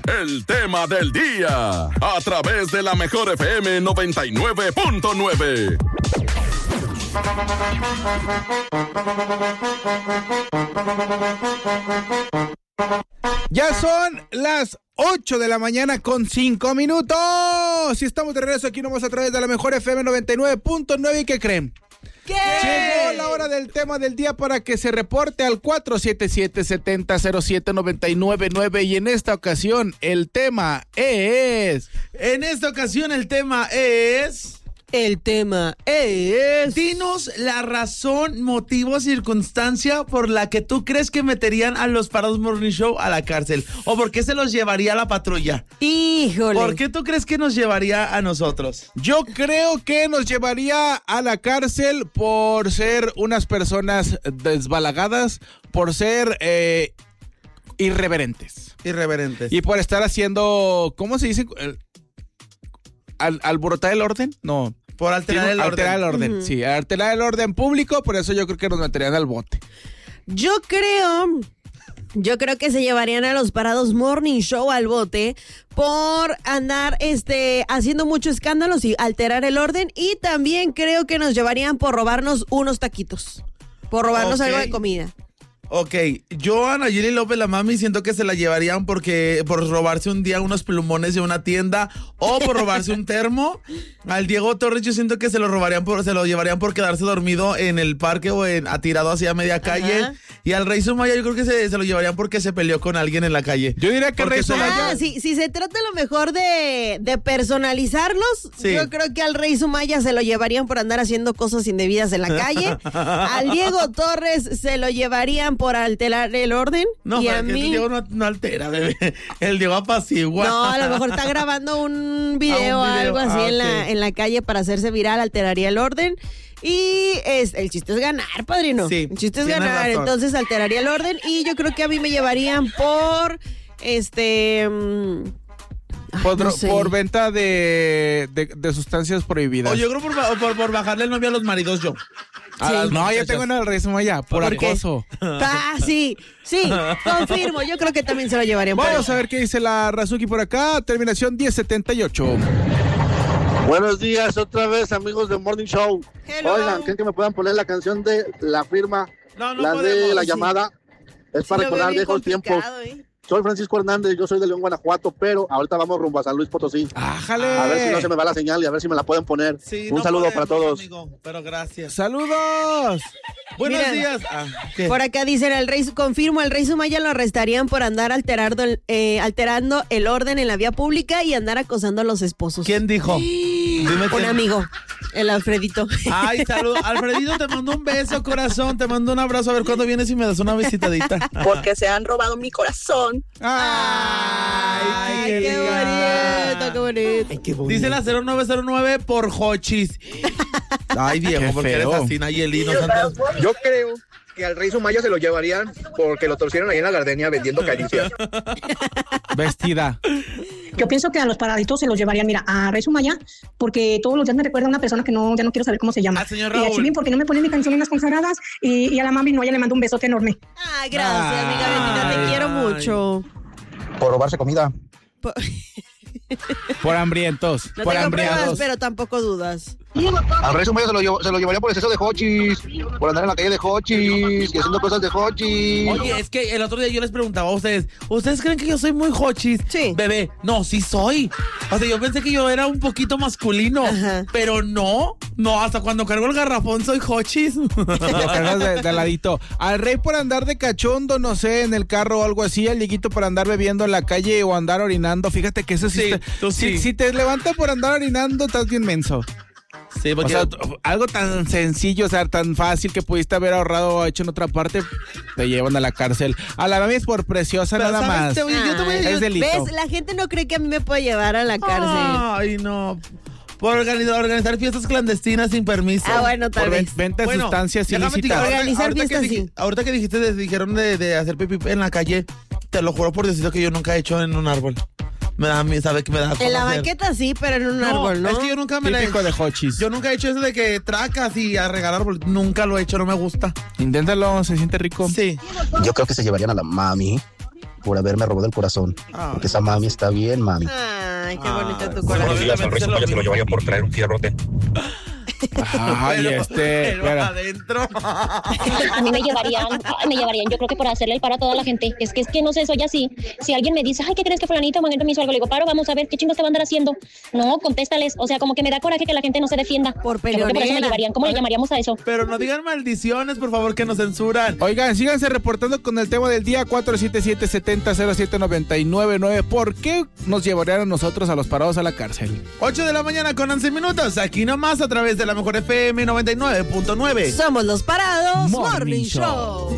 el tema del día, a través de la Mejor FM 99.9. Ya son las 8 de la mañana con 5 minutos. Y estamos de regreso aquí nomás a través de la Mejor FM 99.9. ¿Y qué creen? ¿Qué? Llegó la hora del tema del día para que se reporte al 477-7007-999. Y en esta ocasión el tema es... Dinos la razón, motivo, circunstancia por la que tú crees que meterían a los Parados Morning Show a la cárcel. ¿O por qué se los llevaría a la patrulla? Híjole. ¿Por qué tú crees que nos llevaría a nosotros? Yo creo que nos llevaría a la cárcel por ser unas personas desbalagadas, por ser irreverentes. Irreverentes. Y por estar haciendo, ¿cómo se dice? ¿Alborotar el orden? No. Por alterar el orden. Alterar el orden, sí. Alterar el orden público, por eso yo creo que nos meterían al bote. Yo creo que se llevarían a los Parados Morning Show al bote por andar haciendo mucho escándalo y alterar el orden. Y también creo que nos llevarían por robarnos unos taquitos. Por robarnos algo de comida. Ok, yo a Nayeli López la mami siento que se la llevarían por robarse un día unos plumones de una tienda o por robarse un termo. Al Diego Torres yo siento que se lo llevarían por quedarse dormido en el parque o atirado hacia media calle. Ajá. Y al Rey Sumaya yo creo que se lo llevarían porque se peleó con alguien en la calle. Yo diría que Rey Sumaya... si se trata a lo mejor de personalizarlos, sí. Yo creo que al Rey Sumaya se lo llevarían por andar haciendo cosas indebidas en la calle. Al Diego Torres se lo llevarían por alterar el orden. No, y a mí... el Diego no altera, bebé. El Diego apacigua. No, a lo mejor está grabando un video o algo así en la calle para hacerse viral, alteraría el orden. Y el chiste es ganar, padrino. Sí, el chiste es ganar, razón. Entonces alteraría el orden y yo creo que a mí me llevarían por por venta de sustancias prohibidas. O yo creo por bajarle el novio a los maridos yo. Sí. No, ya tengo en el ritmo ya, por acoso. Sí, confirmo, yo creo que también se lo llevarían. Vamos a ver qué dice la Razuki por acá, terminación 1078. Buenos días otra vez, amigos de Morning Show. Hello. Oigan, ¿creen que me puedan poner la canción de La Firma? No la podemos, de La Llamada. Es para recordar viejos tiempos. Soy Francisco Hernández, yo soy de León, Guanajuato, pero ahorita vamos rumbo a San Luis Potosí. ¡Ájale! A ver si no se me va la señal y a ver si me la pueden poner. Sí, un saludo para todos. Amigo, pero gracias. ¡Saludos! Buenos días. Por acá dicen, confirmo, el Rey Sumaya lo arrestarían por andar alterando el orden en la vía pública y andar acosando a los esposos. ¿Quién dijo? Un amigo, el Alfredito. Ay, saludos. Alfredito, te mando un beso, corazón. Te mando un abrazo. A ver cuándo vienes y me das una visitadita. Porque se han robado mi corazón. Ay, qué bonito, qué bonito. Ay, qué bonito. Dice la 0909 por Jochis. Ay, Diego, porque eres así, Nayeli. Yo creo que al Rey Sumaya se lo llevarían porque lo torcieron ahí en la gardenia vendiendo caricias. Vestida. Yo pienso que a los paraditos se los llevarían, mira, a Rey Sumaya, porque todos los días me recuerda a una persona que ya no quiero saber cómo se llama. Al señor Raúl. Y a Chilín, porque no me ponen mi canción en las consagradas, y a la mami, no, ella le mando un besote enorme. Ay, gracias, amiga bendita, te quiero mucho. Por robarse comida. Por hambrientos. No por tengo hambriados. pruebas, pero tampoco dudas. Al Rey Sumaya se lo llevaría por exceso de Jochis, por andar en la calle de Jochis y haciendo cosas de Jochis. Oye, es que el otro día yo les preguntaba a ustedes creen que yo soy muy Jochis? Sí. Bebé, no, sí soy. O sea, yo pensé que yo era un poquito masculino, ajá, pero no, hasta cuando cargo el garrafón soy Jochis. Lo cargas de ladito. Al Rey por andar de cachondo, no sé, en el carro o algo así. Al Dieguito por andar bebiendo en la calle o andar orinando. Fíjate que eso sí. Si te levantas por andar orinando, estás bien menso. Sí, porque... O sea, algo tan sencillo, o sea, tan fácil que pudiste haber ahorrado o hecho en otra parte, te llevan a la cárcel. A la mami es por preciosa, pero nada más. Es delito. ¿Ves? La gente no cree que a mí me puede llevar a la cárcel. Ay, no. Por organizar fiestas clandestinas sin permiso. Bueno, tal vez. Venta de sustancias ilícitas. Organizar fiestas sí. Ahorita que dijeron de hacer pipí en la calle, te lo juro por decirlo que yo nunca he hecho en un árbol. ¿Sabe que me da? En la banqueta sí, pero en un árbol, ¿no? Es que yo nunca me Típico de Jochis. Yo nunca he hecho eso de que tracas y a regalar árbol. Nunca lo he hecho, no me gusta. Inténtalo, se siente rico. Sí. Yo creo que se llevarían a la mami por haberme robado el corazón. Porque esa mami está bien, mami. Ay, qué bonito tu corazón. Buenos días, al Rey Maya se lo llevaría por traer un fierrote. Ay, pero adentro. A mí me llevarían, yo creo que por hacerle el paro a toda la gente. Es que no sé, soy así. Si alguien me dice, ay, ¿qué crees que fulanito me hizo algo? Le digo, paro, vamos a ver, ¿qué chingos te van a andar haciendo? No, contéstales. O sea, como que me da coraje que la gente no se defienda. Por peleonera. Yo creo que por eso me llevarían. ¿Cómo le llamaríamos a eso? Pero no digan maldiciones, por favor, que nos censuran. Oigan, síganse reportando con el tema del día 477-70-07-99. ¿Por qué nos llevarían a nosotros a los parados a la cárcel? 8 de la mañana con 11 minutos. Aquí nomás a través de la mejor FM 99.9. Somos los Parados Morning Show.